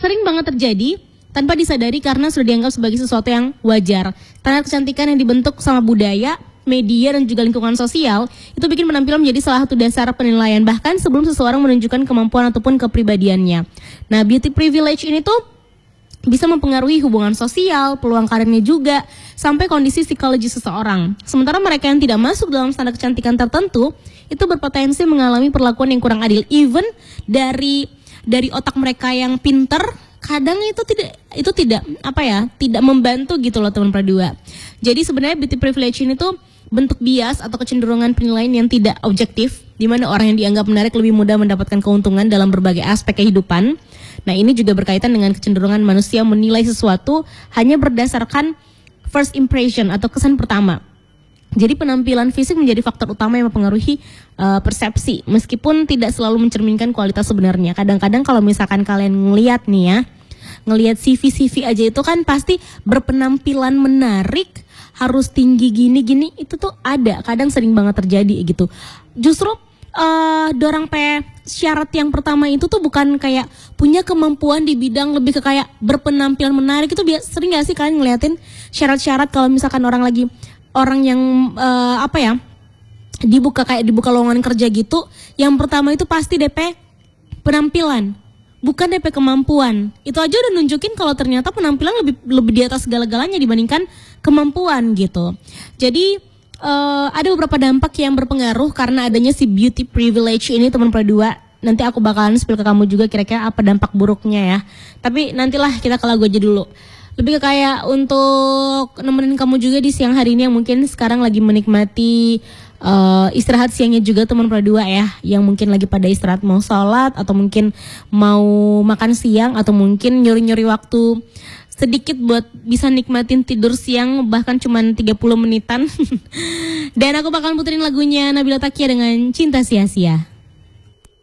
sering banget terjadi tanpa disadari karena sudah dianggap sebagai sesuatu yang wajar. Standar kecantikan yang dibentuk sama budaya, media, dan juga lingkungan sosial itu bikin penampilan menjadi salah satu dasar penilaian bahkan sebelum seseorang menunjukkan kemampuan ataupun kepribadiannya. Nah, beauty privilege ini tuh bisa mempengaruhi hubungan sosial, peluang karirnya juga, sampai kondisi psikologis seseorang. Sementara mereka yang tidak masuk dalam standar kecantikan tertentu itu berpotensi mengalami perlakuan yang kurang adil. Even dari otak mereka yang pinter, kadang itu tidak membantu gitu loh teman perdua. Jadi sebenarnya beauty privilege ini tuh bentuk bias atau kecenderungan penilaian yang tidak objektif, di mana orang yang dianggap menarik lebih mudah mendapatkan keuntungan dalam berbagai aspek kehidupan. Nah, ini juga berkaitan dengan kecenderungan manusia menilai sesuatu hanya berdasarkan first impression atau kesan pertama. Jadi penampilan fisik menjadi faktor utama yang mempengaruhi persepsi, meskipun tidak selalu mencerminkan kualitas sebenarnya. Kadang-kadang kalau misalkan kalian ngelihat nih ya, ngelihat CV aja itu kan pasti berpenampilan menarik, harus tinggi gini-gini, itu tuh ada, kadang sering banget terjadi gitu. Justru dorang syarat yang pertama itu tuh bukan kayak punya kemampuan di bidang lebih ke kayak berpenampilan menarik. Itu sering gak sih kalian ngeliatin syarat-syarat kalau misalkan orang yang dibuka lowongan kerja gitu, yang pertama itu pasti DP penampilan, bukan DP kemampuan. Itu aja udah nunjukin kalau ternyata penampilan lebih di atas segala-galanya dibandingkan kemampuan gitu. Jadi ada beberapa dampak yang berpengaruh karena adanya si beauty privilege ini teman berdua. Nanti aku bakalan spill ke kamu juga kira-kira apa dampak buruknya ya. Tapi nantilah kita ke lagu aja dulu. Lebih ke kayak untuk nemenin kamu juga di siang hari ini yang mungkin sekarang lagi menikmati istirahat siangnya juga teman berdua ya, yang mungkin lagi pada istirahat mau sholat atau mungkin mau makan siang atau mungkin nyuri-nyuri waktu sedikit buat bisa nikmatin tidur siang bahkan cuman 30 menitan. Dan aku bakal puterin lagunya Nabila Takia dengan Cinta Sia-Sia.